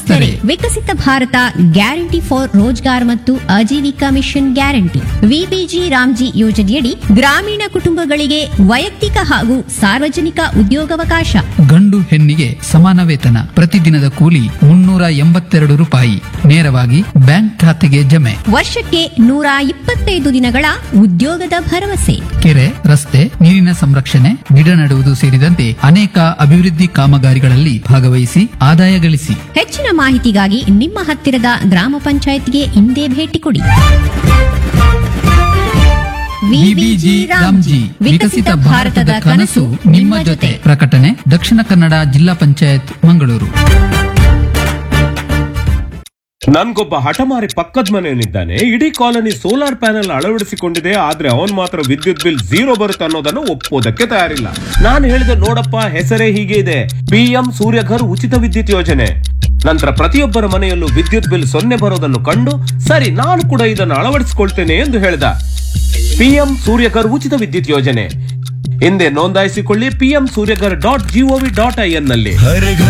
ಗ್ರಾಮಸ್ಥರೇ. Viksit Bharat guarantee for Rozgar ಮತ್ತು Aajeevika mission guarantee VBG Ramji ಯೋಜನೆಯಡಿ ಗ್ರಾಮೀಣ ಕುಟುಂಬಗಳಿಗೆ ವೈಯಕ್ತಿಕ ಹಾಗೂ ಸಾರ್ವಜನಿಕ ಉದ್ಯೋಗಾವಕಾಶ. ಗಂಡು ಹೆಣ್ಣಿಗೆ ಸಮಾನ ವೇತನ, ಪ್ರತಿದಿನದ ಕೂಲಿ 382 ರೂಪಾಯಿ, ನೇರವಾಗಿ ಬ್ಯಾಂಕ್ ಖಾತೆಗೆ ಜಮೆ. ವರ್ಷಕ್ಕೆ 125 ದಿನಗಳ ಉದ್ಯೋಗದ ಭರವಸೆ. ಕೆರೆ, ರಸ್ತೆ, ನೀರಿನ ಸಂರಕ್ಷಣೆ, ಗಿಡ ನೆಡುವುದು ಸೇರಿದಂತೆ ಅನೇಕ ಅಭಿವೃದ್ಧಿ ಕಾಮಗಾರಿಗಳಲ್ಲಿ ಭಾಗವಹಿಸಿ ಆದಾಯ ಗಳಿಸಿ. ಹೆಚ್ಚಿನ ಮಾಹಿತಿಗಾಗಿ ನಿಮ್ಮ ಹತ್ತಿರದ ಗ್ರಾಮ ಪಂಚಾಯತ್ಗೆ ಇಂದೇ ಭೇಟಿ ಕೊಡಿ. ವಿಬಿಜಿ ರಾಮ್ಜಿ, ವಿಕಸಿತ ಭಾರತದ ಕನಸು ನಿಮ್ಮ ಜೊತೆ. ಪ್ರಕಟಣೆ ದಕ್ಷಿಣ ಕನ್ನಡ ಜಿಲ್ಲಾ ಪಂಚಾಯತ್ ಮಂಗಳೂರು. ನನ್ಗೊಬ್ಬ ಹಠಮಾರಿ ಪಕ್ಕದ ಮನೆಯವನಿದ್ದಾನೆ. ಇಡೀ ಕಾಲನಿ ಸೋಲಾರ್ ಪ್ಯಾನೆಲ್ ಅಳವಡಿಸಿಕೊಂಡಿದೆ, ಆದ್ರೆ ಅವನ್ ಮಾತ್ರ ವಿದ್ಯುತ್ ಬಿಲ್ 0 ಬರುತ್ತೆ ಅನ್ನೋದನ್ನು ಒಪ್ಪೋದಕ್ಕೆ ತಯಾರಿಲ್ಲ. ನಾನು ಹೇಳಿದೆ, ನೋಡಪ್ಪ, ಹೆಸರೇ ಹೀಗೆ ಇದೆ, PM ಸೂರ್ಯಘರ್ ಉಚಿತ ವಿದ್ಯುತ್ ಯೋಜನೆ. ನಂತರ ಪ್ರತಿಯೊಬ್ಬರ ಮನೆಯಲ್ಲೂ ವಿದ್ಯುತ್ ಬಿಲ್ 0 ಬರೋದನ್ನು ಕಂಡು, ಸರಿ ನಾನು ಕೂಡ ಇದನ್ನು ಅಳವಡಿಸಿಕೊಳ್ತೇನೆ ಎಂದು ಹೇಳಿದ. PM ಸೂರ್ಯಘರ್ ಉಚಿತ ವಿದ್ಯುತ್ ಯೋಜನೆ ಹಿಂದೆ ನೋಂದಾಯಿಸಿಕೊಳ್ಳಿ. PM ಸೂರ್ಯಘರ್ .gov.in ನಲ್ಲಿ.